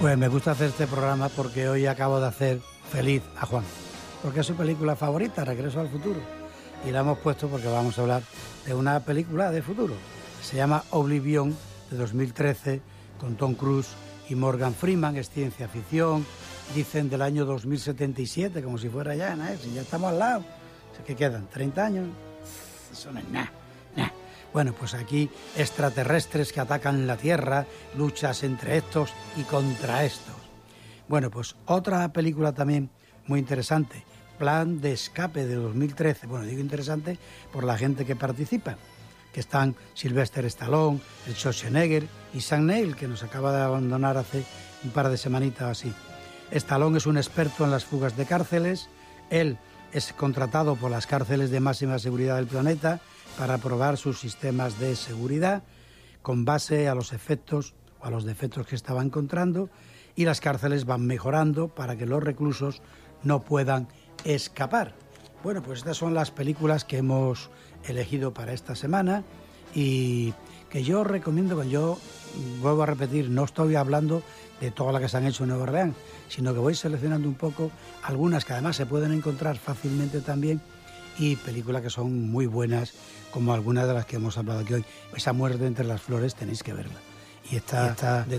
Pues me gusta hacer este programa porque hoy acabo de hacer feliz a Juan, porque es su película favorita, Regreso al Futuro. Y la hemos puesto porque vamos a hablar de una película de futuro. Se llama Oblivion, de 2013, con Tom Cruise y Morgan Freeman. Es ciencia ficción, dicen del año 2077, como si fuera ya, ¿no? Si ya estamos al lado. ¿Qué quedan? ¿30 años? Eso no es nada. Bueno, pues aquí extraterrestres que atacan la Tierra, luchas entre estos y contra estos. Bueno, pues otra película también muy interesante, Plan de Escape, de 2013. Bueno, digo interesante por la gente que participa, que están Sylvester Stallone, el Schwarzenegger y Sam Neill, que nos acaba de abandonar hace un par de semanitas así. Stallone es un experto en las fugas de cárceles. Él es contratado por las cárceles de máxima seguridad del planeta para probar sus sistemas de seguridad con base a los efectos o a los defectos que estaba encontrando, y las cárceles van mejorando para que los reclusos no puedan escapar. Bueno, pues estas son las películas que hemos elegido para esta semana y que yo recomiendo. Que yo vuelvo a repetir, no estoy hablando de todas las que se han hecho en Nueva Orleans, sino que voy seleccionando un poco algunas que además se pueden encontrar fácilmente también, y películas que son muy buenas, como algunas de las que hemos hablado aquí hoy. Esa Muerte entre las flores tenéis que verla. Y esta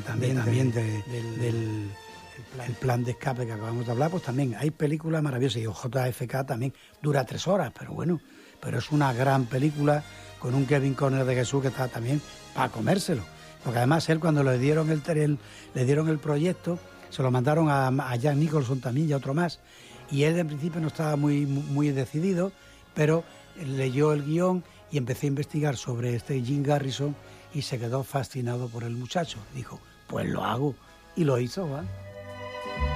del plan de escape que acabamos de hablar, pues también hay películas maravillosas. Y JFK también dura 3 horas, pero es una gran película con un Kevin Costner de Jesús que está también para comérselo. Porque además él, cuando le dieron el proyecto, se lo mandaron a Jack Nicholson también y a otro más. Y él en principio no estaba muy decidido, pero leyó el guión y empecé a investigar sobre este Jim Garrison y se quedó fascinado por el muchacho. Dijo, pues lo hago. Y lo hizo, ¿vale?